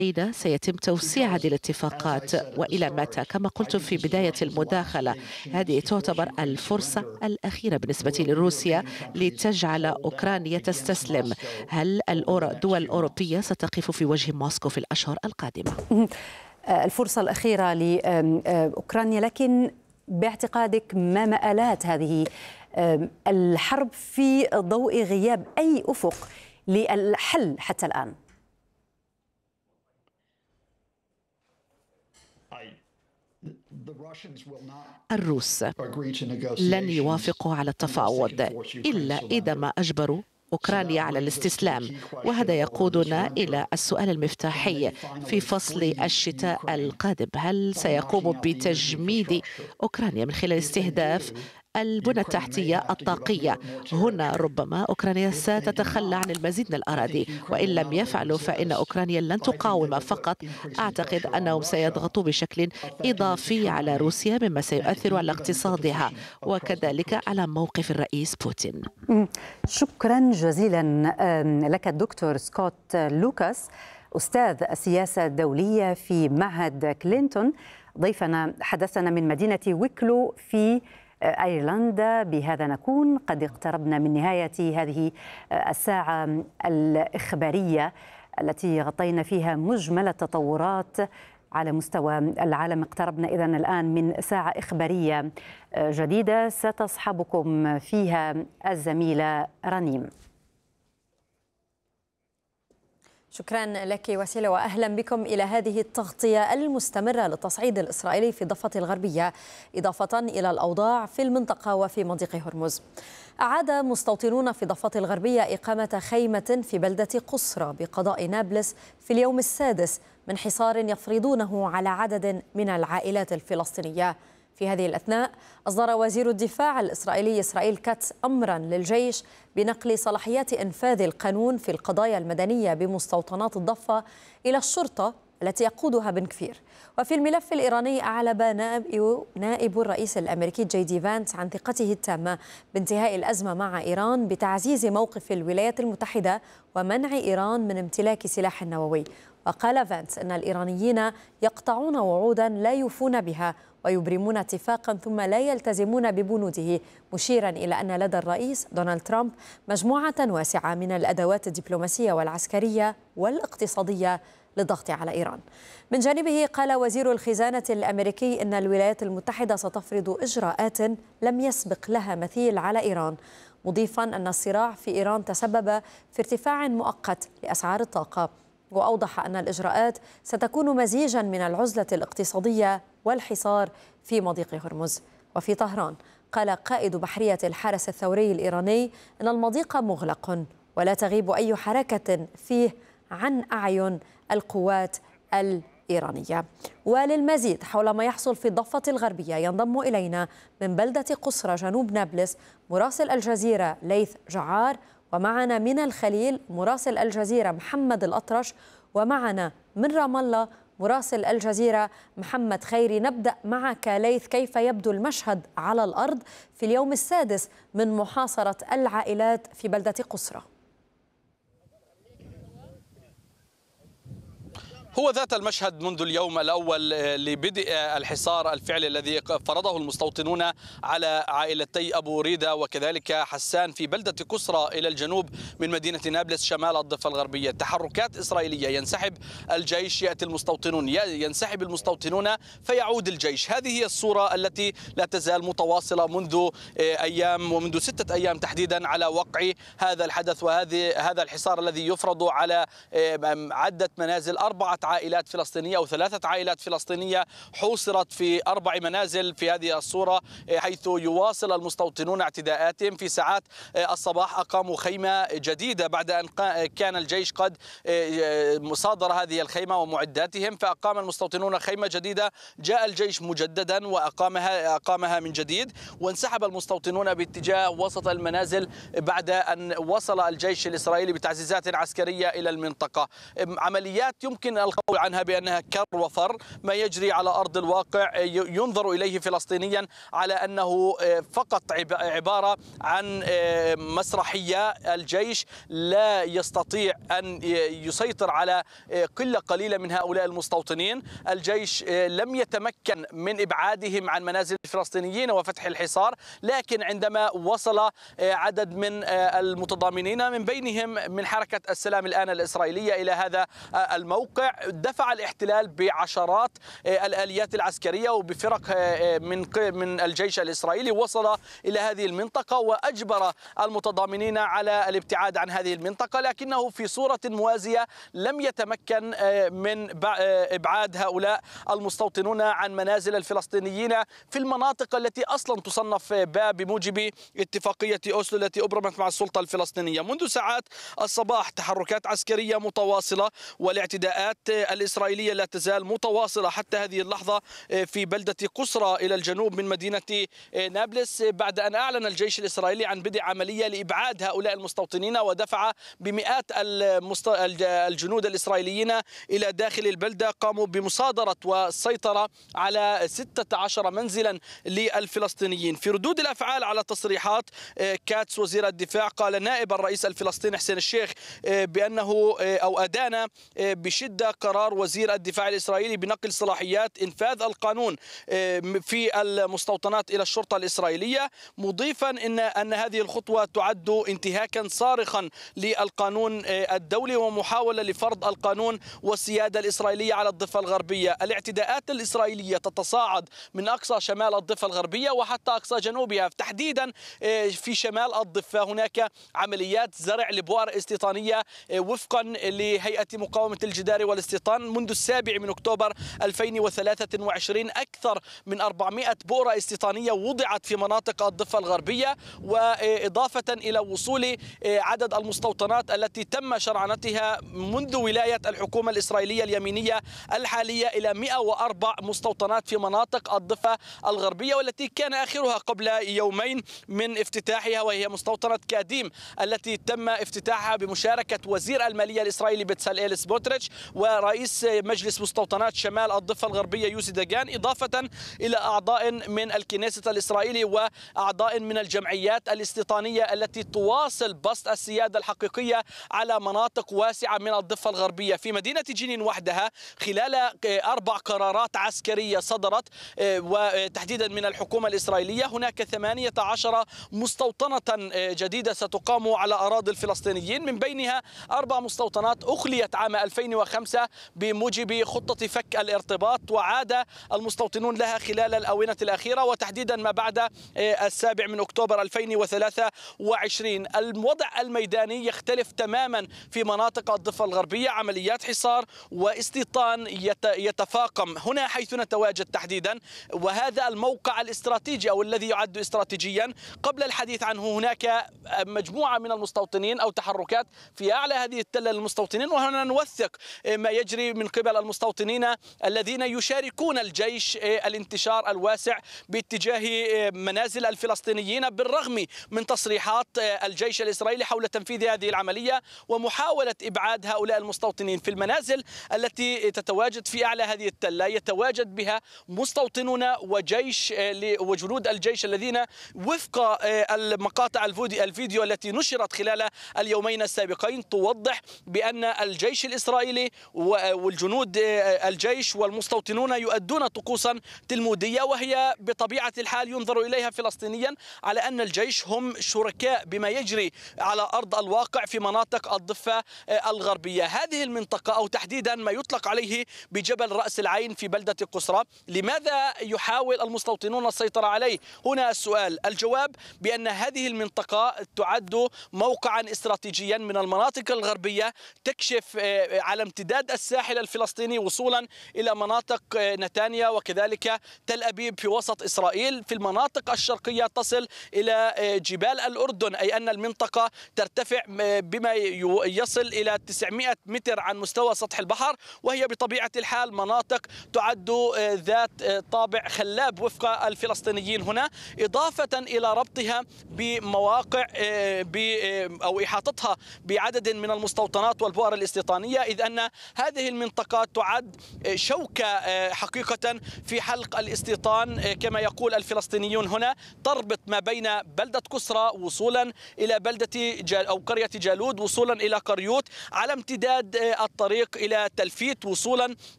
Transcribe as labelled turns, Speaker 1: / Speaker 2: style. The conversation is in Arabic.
Speaker 1: أين سيتم توسيع هذه الاتفاقات وإلى متى؟ كما قلت في بداية المداخلة، هذه تعتبر الفرصة الأخيرة بالنسبة لروسيا لتجعل أوكرانيا تستسلم. هل الدول الأوروبية ستقف في وجه موسكو في الأشهر القادمة؟
Speaker 2: الفرصة الأخيرة لأوكرانيا، لكن باعتقادك ما مآلات هذه الحرب في ضوء غياب أي أفق للحل حتى الآن؟
Speaker 1: الروس لن يوافقوا على التفاوض إلا إذا ما أجبروا أوكرانيا على الاستسلام، وهذا يقودنا إلى السؤال المفتاحي في فصل الشتاء القادم: هل سيقوم بتجميد أوكرانيا من خلال استهداف البنى التحتية الطاقية؟ هنا ربما أوكرانيا ستتخلى عن المزيد من الأراضي، وإن لم يفعلوا فإن أوكرانيا لن تقاوم فقط، أعتقد أنهم سيضغطوا بشكل إضافي على روسيا مما سيؤثر على اقتصادها وكذلك على موقف الرئيس بوتين.
Speaker 2: شكرا جزيلا لك الدكتور سكوت لوكاس، أستاذ السياسة الدولية في معهد كلينتون، ضيفنا حدثنا من مدينة ويكلو في أيرلندا. بهذا نكون قد اقتربنا من نهاية هذه الساعة الإخبارية التي غطينا فيها مجمل التطورات على مستوى العالم. اقتربنا إذن الآن من ساعة إخبارية جديدة ستصحبكم فيها الزميلة رنيم.
Speaker 3: شكرا لك وسيلة، وأهلا بكم إلى هذه التغطية المستمرة للتصعيد الإسرائيلي في الضفة الغربية، إضافة إلى الأوضاع في المنطقة وفي مضيق هرمز. أعاد مستوطنون في الضفة الغربية إقامة خيمة في بلدة قصرى بقضاء نابلس في اليوم السادس من حصار يفرضونه على عدد من العائلات الفلسطينية. في هذه الأثناء أصدر وزير الدفاع الإسرائيلي إسرائيل كاتس أمرا للجيش بنقل صلاحيات إنفاذ القانون في القضايا المدنية بمستوطنات الضفة إلى الشرطة التي يقودها بن كفير. وفي الملف الإيراني أعلب نائب الرئيس الأمريكي جي دي فانس عن ثقته التامة بانتهاء الأزمة مع إيران بتعزيز موقف الولايات المتحدة ومنع إيران من امتلاك سلاح نووي. وقال فانس أن الإيرانيين يقطعون وعودا لا يوفون بها ويبرمون اتفاقا ثم لا يلتزمون ببنوده، مشيرا إلى أن لدى الرئيس دونالد ترامب مجموعة واسعة من الأدوات الدبلوماسية والعسكرية والاقتصادية للضغط على إيران. من جانبه قال وزير الخزانة الأمريكي أن الولايات المتحدة ستفرض إجراءات لم يسبق لها مثيل على إيران، مضيفا أن الصراع في إيران تسبب في ارتفاع مؤقت لأسعار الطاقة. وأوضح أن الإجراءات ستكون مزيجا من العزلة الاقتصادية والحصار في مضيق هرمز. وفي طهران قال قائد بحرية الحرس الثوري الإيراني أن المضيق مغلق ولا تغيب أي حركة فيه عن أعين القوات الإيرانية. وللمزيد حول ما يحصل في الضفة الغربية ينضم إلينا من بلدة قصرى جنوب نابلس مراسل الجزيرة ليث جعار، ومعنا من الخليل مراسل الجزيرة محمد الأطرش، ومعنا من رام الله مراسل الجزيرة محمد خيري. نبدأ معك ليث، كيف يبدو المشهد على الأرض في اليوم السادس من محاصرة العائلات في بلدة قصرى؟
Speaker 4: هو ذات المشهد منذ اليوم الأول لبدء الحصار الفعلي الذي فرضه المستوطنون على عائلتي أبو ريدة وكذلك حسان في بلدة قصرى إلى الجنوب من مدينة نابلس شمال الضفة الغربية. تحركات إسرائيلية، ينسحب الجيش يأتي المستوطنون، ينسحب المستوطنون فيعود الجيش. هذه هي الصورة التي لا تزال متواصلة منذ أيام ومنذ 6 أيام تحديدا على وقع هذا الحدث وهذا الحصار الذي يفرض على عدة منازل. 4 عائلات فلسطينية أو 3 عائلات فلسطينية حوصرت في 4 منازل في هذه الصورة، حيث يواصل المستوطنون اعتداءاتهم. في ساعات الصباح أقاموا خيمة جديدة بعد أن كان الجيش قد صادر هذه الخيمة ومعداتهم، فأقام المستوطنون خيمة جديدة. جاء الجيش مجددا وأقامها من جديد، وانسحب المستوطنون باتجاه وسط المنازل بعد أن وصل الجيش الإسرائيلي بتعزيزات عسكرية إلى المنطقة. عمليات يمكن القول عنها بأنها كر وفر. ما يجري على أرض الواقع ينظر إليه فلسطينيا على أنه فقط عبارة عن مسرحية. الجيش لا يستطيع أن يسيطر على قلة قليلة من هؤلاء المستوطنين. الجيش لم يتمكن من إبعادهم عن منازل الفلسطينيين وفتح الحصار، لكن عندما وصل عدد من المتضامنين من بينهم من حركة السلام الآن الإسرائيلية إلى هذا الموقع، دفع الاحتلال بعشرات الآليات العسكرية وبفرق من الجيش الإسرائيلي، وصل إلى هذه المنطقة وأجبر المتضامنين على الابتعاد عن هذه المنطقة، لكنه في صورة موازية لم يتمكن من إبعاد هؤلاء المستوطنون عن منازل الفلسطينيين في المناطق التي أصلا تصنف بموجب اتفاقية أوسلو التي أبرمت مع السلطة الفلسطينية. منذ ساعات الصباح تحركات عسكرية متواصلة، والاعتداءات الإسرائيلية لا تزال متواصلة حتى هذه اللحظة في بلدة قسرى إلى الجنوب من مدينة نابلس، بعد أن أعلن الجيش الإسرائيلي عن بدء عملية لإبعاد هؤلاء المستوطنين ودفع بمئات الجنود الإسرائيليين إلى داخل البلدة. قاموا بمصادرة والسيطرة على 16 منزلا للفلسطينيين. في ردود الأفعال على تصريحات كاتس وزير الدفاع، قال نائب الرئيس الفلسطيني حسين الشيخ بأنه أو أدان بشدة قرار وزير الدفاع الإسرائيلي بنقل صلاحيات إنفاذ القانون في المستوطنات إلى الشرطة الإسرائيلية، مضيفا أن هذه الخطوة تعد انتهاكا صارخا للقانون الدولي ومحاولة لفرض القانون والسيادة الإسرائيلية على الضفة الغربية. الاعتداءات الإسرائيلية تتصاعد من أقصى شمال الضفة الغربية وحتى أقصى جنوبها، تحديدا في شمال الضفة هناك عمليات زرع لبؤر استيطانية وفقا لهيئة مقاومة الجدار والاستيطان. منذ 7 أكتوبر 2023 أكثر من 400 بؤرة استيطانية وضعت في مناطق الضفة الغربية، وإضافة إلى وصول عدد المستوطنات التي تم شرعنتها منذ ولاية الحكومة الإسرائيلية اليمينية الحالية إلى 104 مستوطنات في مناطق الضفة الغربية، والتي كان آخرها قبل يومين من افتتاحها، وهي مستوطنة كاديم التي تم افتتاحها بمشاركة وزير المالية الإسرائيلي بتساليل سموتريتش ورئيس مجلس مستوطنات شمال الضفة الغربية يوسي داغان، إضافة إلى أعضاء من الكنيسة الإسرائيلي وأعضاء من الجمعيات الاستيطانية التي تواصل بسط السيادة الحقيقية على مناطق واسعة من الضفة الغربية. في مدينة جنين وحدها خلال 4 قرارات عسكرية صدرت وتحديدا من الحكومة الإسرائيلية، هناك 18 مستوطنة جديدة ستقام على أراضي الفلسطينيين، من بينها 4 مستوطنات أخليت عام 2005 بموجب خطة فك الارتباط، وعاد المستوطنون لها خلال الآونة الأخيرة وتحديدا ما بعد 7 أكتوبر 2023. الوضع الميداني يختلف تماما في مناطق الضفة الغربية، عمليات حصار واستيطان يتفاقم هنا حيث نتواجد تحديدا، وهذا الموقع الاستراتيجي أو الذي يعد استراتيجيا. قبل الحديث عنه هناك مجموعة من المستوطنين أو تحركات في أعلى هذه التلة للمستوطنين، وهنا نوثق ما يجري من قبل المستوطنين الذين يشاركون الجيش الانتشار الواسع باتجاه منازل الفلسطينيين بالرغم من تصريحات الجيش الإسرائيلي حول تنفيذ هذه العملية ومحاولة إبعاد هؤلاء المستوطنين. في المنازل التي تتواجد في أعلى هذه التلة يتواجد بها مستوطنون وجيش وجنود الجيش الذين وفق المقاطع الفيديو التي نشرت خلال اليومين السابقين توضح بأن الجيش الإسرائيلي والجنود الجيش والمستوطنون يؤدون طقوسا تلمودية، وهي بطبيعة الحال ينظر إليها فلسطينيا على أن الجيش هم شركاء بما يجري على أرض الواقع في مناطق الضفة الغربية. هذه المنطقة أو تحديدا ما يطلق عليه بجبل رأس العين في بلدة قسرى، لماذا يحاول المستوطنون السيطرة عليه؟ هنا السؤال. الجواب بأن هذه المنطقة تعد موقعا استراتيجيا من المناطق الغربية تكشف على امتداد الساحل الفلسطيني وصولا إلى مناطق نتانيا وكذلك تل أبيب في وسط إسرائيل. في المناطق الشرقية تصل إلى جبال الأردن، أي أن المنطقة ترتفع بما يصل إلى 900 متر عن مستوى سطح البحر، وهي بطبيعة الحال مناطق تعد ذات طابع خلاب وفق الفلسطينيين هنا، إضافة إلى ربطها بمواقع أو إحاطتها بعدد من المستوطنات والبؤر الاستيطانية، إذ أن هذه المنطقة تعد شوكة حقيقة في حلق الاستيطان كما يقول الفلسطينيون هنا، تربط ما بين بلدة كسرى وصولا إلى بلدة أو قرية جالود وصولا إلى قريوت، على امتداد الطريق إلى تلفيت وصولا